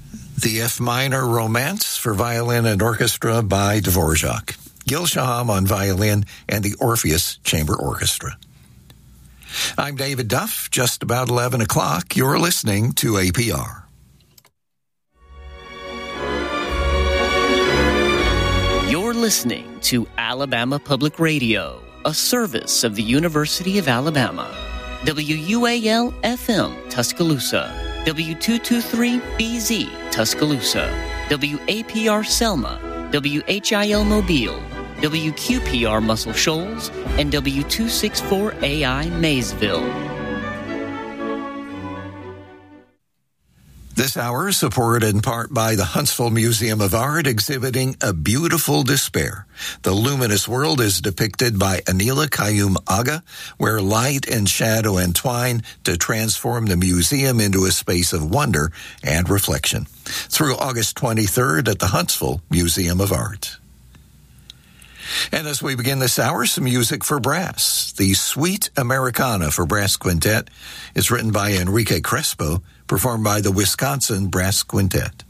The F minor Romance for violin and orchestra by Dvorak. Gil Shaham on violin and the Orpheus Chamber Orchestra. I'm David Duff, just about 11 o'clock. You're listening to APR. You're listening to Alabama Public Radio, a service of the University of Alabama. WUAL-FM Tuscaloosa, W223BZ Tuscaloosa, WAPR Selma, WHIL Mobile, WQPR Muscle Shoals, and W264AI Maysville. This hour supported in part by the Huntsville Museum of Art exhibiting A Beautiful Despair. The luminous world is depicted by Anila Kayum Aga, where light and shadow entwine to transform the museum into a space of wonder and reflection. Through August 23rd at the Huntsville Museum of Art. And as we begin this hour, some music for brass. The Suite Americana for Brass Quintet is written by Enrique Crespo, performed by the Wisconsin Brass Quintet.